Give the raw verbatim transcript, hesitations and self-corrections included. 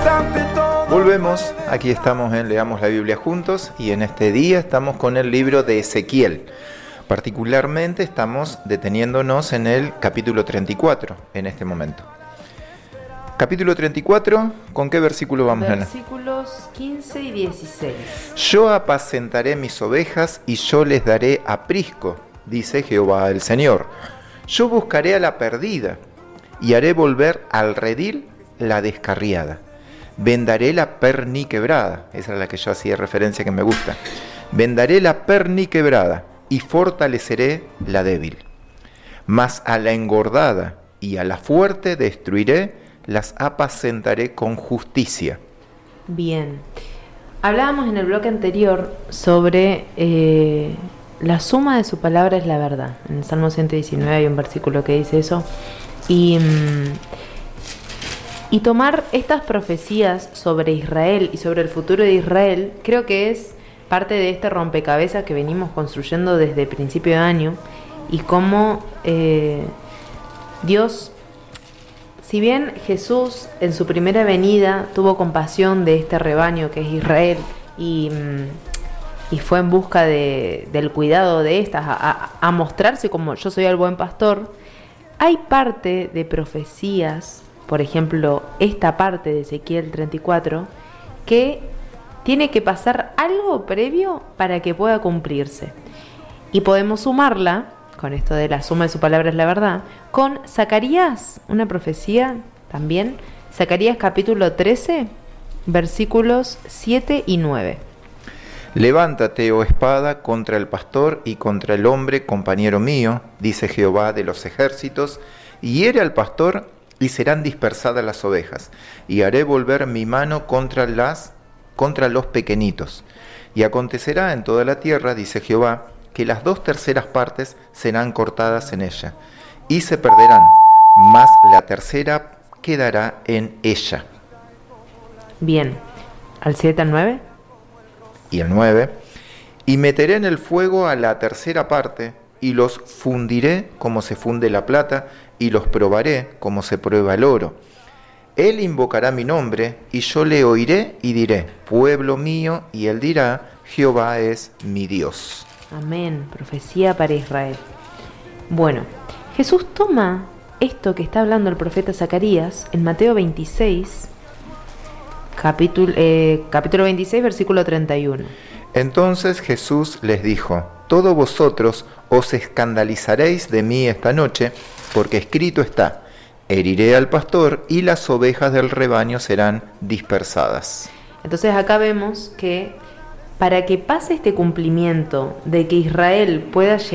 Volvemos, aquí estamos en Leamos la Biblia Juntos y en este día estamos con el libro de Ezequiel. Particularmente estamos deteniéndonos en el capítulo treinta y cuatro en este momento. Capítulo treinta y cuatro, ¿con qué versículo vamos, Ana? Versículos quince y dieciséis. Yo apacentaré mis ovejas y yo les daré aprisco, dice Jehová el Señor. Yo buscaré a la perdida y haré volver al redil la descarriada. Vendaré la perniquebrada, esa es la que yo hacía referencia que me gusta. Vendaré la perniquebrada y fortaleceré la débil. Mas a la engordada y a la fuerte destruiré, las apacentaré con justicia. Bien, hablábamos en el bloque anterior sobre eh, la suma de su palabra es la verdad. En el Salmo ciento diecinueve hay un versículo que dice eso. Y... Mmm, Y tomar estas profecías sobre Israel y sobre el futuro de Israel, creo que es parte de este rompecabezas que venimos construyendo desde el principio de año, y cómo eh, Dios, si bien Jesús en su primera venida tuvo compasión de este rebaño que es Israel y, y fue en busca de, del cuidado de estas, a, a, a mostrarse como yo soy el buen pastor, hay parte de profecías, por ejemplo, esta parte de Ezequiel treinta y cuatro, que tiene que pasar algo previo para que pueda cumplirse. Y podemos sumarla, con esto de la suma de su palabra es la verdad, con Zacarías, una profecía también, Zacarías capítulo trece, versículos siete y nueve. Levántate, oh espada, contra el pastor y contra el hombre, compañero mío, dice Jehová de los ejércitos, y hiere al pastor, y serán dispersadas las ovejas, y haré volver mi mano contra las contra los pequeñitos. Y acontecerá en toda la tierra, dice Jehová, que las dos terceras partes serán cortadas en ella, y se perderán, mas la tercera quedará en ella. Bien, ¿al siete al nueve? Y el nueve, y meteré en el fuego a la tercera parte, y los fundiré como se funde la plata, y los probaré como se prueba el oro. Él invocará mi nombre, y yo le oiré y diré, pueblo mío, y él dirá, Jehová es mi Dios. Amén, profecía para Israel. Bueno, Jesús toma esto que está hablando el profeta Zacarías en Mateo veintiséis, capítulo, eh, capítulo veintiséis, versículo treinta y uno. Entonces Jesús les dijo, todos vosotros os escandalizaréis de mí esta noche, porque escrito está, heriré al pastor y las ovejas del rebaño serán dispersadas. Entonces acá vemos que para que pase este cumplimiento de que Israel pueda llegar